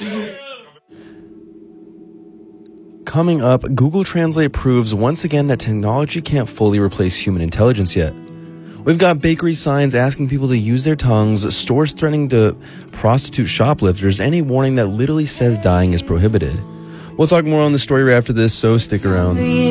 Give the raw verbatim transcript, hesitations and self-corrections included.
Coming up, Google Translate proves once again that technology can't fully replace human intelligence yet. We've got bakery signs asking people to use their tongues, stores threatening to prostitute shoplifters, and a warning that literally says dying is prohibited. We'll talk more on the story right after this, so stick around.